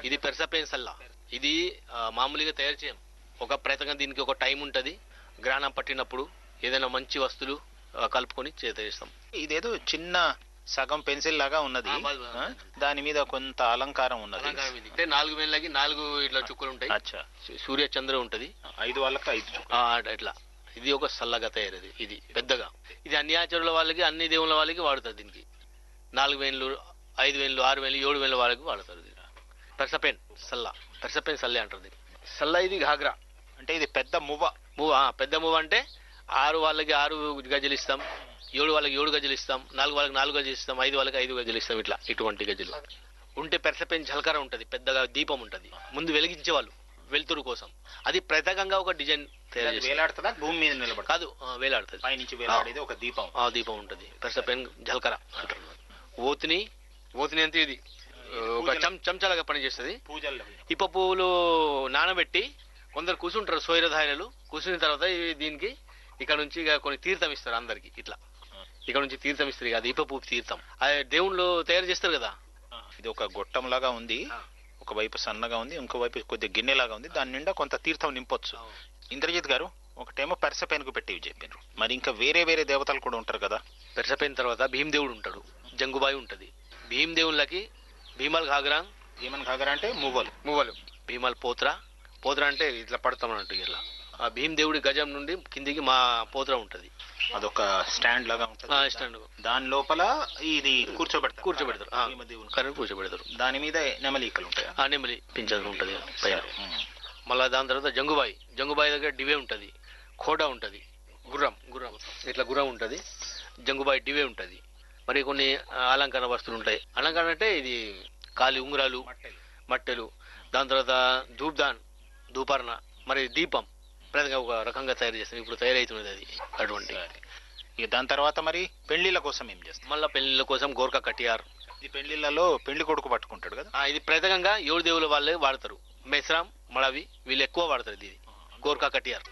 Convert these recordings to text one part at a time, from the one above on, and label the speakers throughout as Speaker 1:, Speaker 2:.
Speaker 1: ఇది పెర్సపెన్ సల్లా. ఇది మామూలుగా తయారు చేయం. ఒక ప్రయత్నంగా దీనికి ఒక టైం ఉంటది. గ్రహణం పట్టినప్పుడు ఏదైనా మంచి వస్తువులు కలుపుకొని చేస్తాం.
Speaker 2: ఇదేదో చిన్న సగం పెన్సిల్ లాగా ఉన్నది, దాని మీద కొంత అలంకారం ఉన్నది.
Speaker 1: అంటే 4 వేలకి 4 ఇట్లా చుక్కలు ఉంటాయి. సూర్య చంద్ర ఉంటది.
Speaker 2: 5 వాళ్ళకి 5 చుక్కలు
Speaker 1: ఇట్లా. ఇది ఒక సల్లగా తయారది. ఇది పెద్దగా. ఇది అన్ని ఆచారాల వాళ్ళకి, అన్ని దేవుళ్ళ వాళ్ళకి వాడుతారు. దీనికి 4 వేలు, 5 వేలు, 6 వేలు, 7 వేల వాళ్ళకి వాడతారు. పెర్సపెన్ సల్లా, పెర్సపెన్ సల్లే అంటారు. సల్లా ఇది ఘాగ్రా.
Speaker 2: అంటే ఇది పెద్ద మువ్వ.
Speaker 1: పెద్ద మువ్వ అంటే 6 వాళ్ళకి 6 గజలు ఇస్తాం, 7 వాళ్ళకి 7 గజలు ఇస్తాం, 4 వాళ్ళకి 4 గజలు ఇస్తాం, 5 వాళ్ళకి 5 గజలు ఇస్తాం. ఇట్లా ఇటువంటి గజలు ఉంటే పెర్సపెన్ ఝల్కర ఉంటది. పెద్దగా దీపం ఉంటది. ముందు వెలిగించే వాళ్ళు వెలుతురు కోసం. అది ప్రత్యేకంగా ఒక డిజైన్ తయారు చేసి
Speaker 2: వేలాడుతుందా, భూమి మీద నిలబడి కాదు,
Speaker 1: వేలాడుతుంది.
Speaker 2: పైనుంచి వేలాడేది ఒక దీపం.
Speaker 1: దీపం ఉంటది. పెర్సపెన్ ఝల్కర అంటారు. ఓతిని అంటే ఇది ఒక చెంచాలాగా పనిచేస్తుంది. ఇప్ప పువ్వులు నానబెట్టి కొందరు కూర్చుంటారు. సోయరధాయలు కూర్చున్న తర్వాత దీనికి ఇక్కడ నుంచి కొన్ని తీర్థం ఇస్తారు అందరికి. ఇట్లా ఇక్కడ నుంచి తీర్థం ఇస్తారు. అది ఇప్ప పువ్వు తీర్థం. అది దేవుళ్ళు తయారు చేస్తారు కదా.
Speaker 2: ఇది ఒక గొట్టం లాగా ఉంది. ఒకవైపు సన్నగా ఉంది, ఇంకోవైపు కొద్దిగా గిన్నెలాగా ఉంది. దాని నిండా కొంత తీర్థం నింపొచ్చు. ఇంద్రజిత్ గారు, ఒకటేమో పెర్సపెన్ కు పెట్టి చెప్పారు. మరి ఇంకా వేరే వేరే దేవతలు కూడా ఉంటారు కదా.
Speaker 1: పెర్సపెన్ తర్వాత భీమదేవుడు ఉంటాడు, జంగుబాయి ఉంటది. భీమదేవుళ్ళకి భీమల్ ఘాగ్రా.
Speaker 2: భీమల్ ఘాగ్రా అంటే మువ్వలు.
Speaker 1: భీమల్ పోత్ర అంటే ఇట్లా పడతాం అన్నట్టు. ఇట్లా ఆ భీమదేవుడి గజం నుండి కిందికి మా పోత్ర ఉంటది.
Speaker 2: అదొక స్టాండ్ లాగా ఉంటుంది.
Speaker 1: స్టాండ్.
Speaker 2: దాని లోపల ఇది కూర్చోబెడతారు.
Speaker 1: కూర్చోబెడతారు.
Speaker 2: దాని మీద నెమలికలు ఉంటాయి.
Speaker 1: నెమలి పింఛన్ ఉంటది పైన. మళ్ళా దాని తర్వాత జంగుబాయి దగ్గర డివే ఉంటది, ఖోడా ఉంటది, గుర్రం ఇట్లా గుర్రం ఉంటది. జంగుబాయి డివే ఉంటది. మరి కొన్ని అలంకరణ వస్తువులు ఉంటాయి. అలంకరణ అంటే ఇది కాలి ఉంగరాలు, మట్టెలు. దాని తర్వాత ధూపర్ణ, మరి దీపం ప్రతిగా ఒక రకంగా తయారు చేస్తాం. ఇప్పుడు తయారైతున్నది అది. అటువంటి
Speaker 2: దాని తర్వాత మరి పెళ్లిళ్ళ కోసం ఏం చేస్తాం?
Speaker 1: మళ్ళీ పెళ్లిళ్ళ కోసం గోర్ఖా కటియార్.
Speaker 2: ఇది పెళ్లిళ్లలో పెళ్లి కొడుకు పట్టుకుంటాడు కదా.
Speaker 1: ఇది ప్రత్యేకంగా 7 దేవుల వాళ్ళే వాడతారు. మెస్రాం, మళవి వీళ్ళు ఎక్కువ వాడతారు. ఇది గోర్ఖా కటియార్.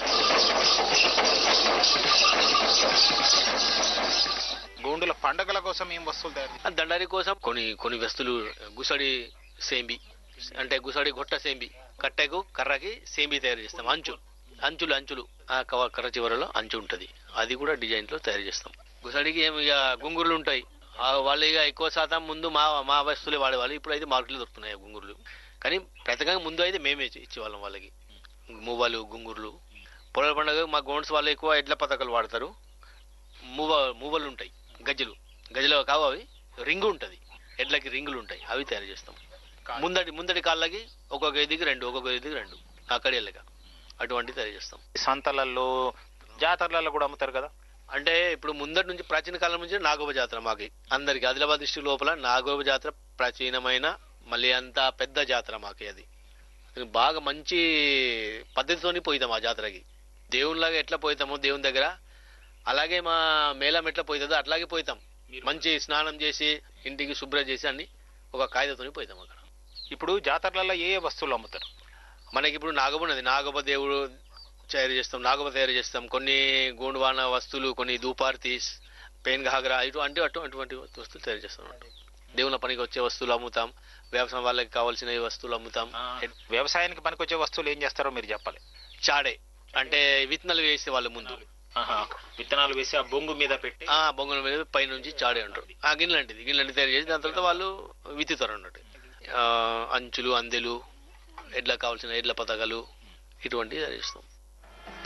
Speaker 2: గోండుల పండగల కోసం ఏం వస్తువులు తయారు?
Speaker 1: దండారి కోసం కొన్ని వస్తువులు. గుసడి సేంబి అంటే గుసడి గొట్ట సేంబి. కట్టెకు కర్రకి సేంబి తయారు చేస్తాం. అంచులు కర్ర చివరలో అంచు ఉంటది. అది కూడా డిజైన్ లో తయారు చేస్తాం. గుసడికి ఏమి ఇక గుంగురులు ఉంటాయి. వాళ్ళు ఇక ఎక్కువ శాతం ముందు మా వస్తువులే వాడేవాళ్ళు. ఇప్పుడు అయితే మార్కెట్లో దొరుకుతున్నాయి గుంగురులు. కానీ ప్రత్యేకంగా ముందు అయితే మేమే ఇచ్చేవాళ్ళం వాళ్ళకి. మువ్వలు, గుంగురులు. పొలాల పండుగ మా గోండ్స్ వాళ్ళు ఎక్కువ ఎడ్ల పథకాలు వాడతారు. మువ్వలు ఉంటాయి. గజ్జలు కావు, అవి రింగు ఉంటది. ఎడ్లకి రింగులు ఉంటాయి, అవి తయారు చేస్తాం. ముందటి కాళ్ళకి ఒక్కొక్క ఎదికి 2 అక్కడేళ్ళగా అటువంటి తయారు చేస్తాం.
Speaker 2: సంతలలో, జాతరలలో కూడా అమ్ముతారు కదా.
Speaker 1: అంటే ఇప్పుడు ముందటి నుంచి ప్రాచీన కాలం నుంచి నాగోబ జాతర మాకి అందరికి ఆదిలాబాద్ డిస్ట్రిక్ట్ లోపల నాగోబ జాతర ప్రాచీనమైన మళ్ళీ అంత పెద్ద జాతర మాకి. అది బాగా మంచి పద్ధతితోని పోయితాం ఆ జాతరకి. దేవునిలాగా ఎట్లా పోయితామో దేవుని దగ్గర, అలాగే మా మేళం ఎట్లా పోతుందో అట్లాగే పోయితాం. మంచి స్నానం చేసి ఇంటికి శుభ్రం చేసి అన్ని ఒక కాగితతోని పోయితాం అక్కడ.
Speaker 2: ఇప్పుడు జాతరలలో ఏ వస్తువులు అమ్ముతారు?
Speaker 1: మనకి ఇప్పుడు నాగోబ ఉన్నది. నాగోబ దేవుడు తయారు చేస్తాం. కొన్ని గోండువాన వస్తువులు, కొన్ని ధూపార్తీస్, పెన్ ఘాగ్రా, అటువంటి వస్తువులు తయారు చేస్తాం. దేవుళ్ళ పనికి వచ్చే వస్తువులు అమ్ముతాం. వ్యవసాయం వాళ్ళకి కావాల్సిన వస్తువులు అమ్ముతాం.
Speaker 2: వ్యవసాయానికి పనికి వచ్చే వస్తువులు ఏం చేస్తారో మీరు చెప్పాలి.
Speaker 1: చాడే అంటే విత్తనాలు వేసే వాళ్ళు ముందు
Speaker 2: విత్తనాలు వేసి ఆ బొంగు మీద పెట్టి,
Speaker 1: బొంగుల మీద పై నుంచి చాడే అంటారు. గిన్నెలాంటిది తయారు చేసి దాని తర్వాత వాళ్ళు విత్తుతారు అన్నట్టు. అంచులు, అందెలు, ఎడ్ల కావాల్సిన ఎడ్ల పతాకాలు ఇటువంటివి తయారు చేస్తాం.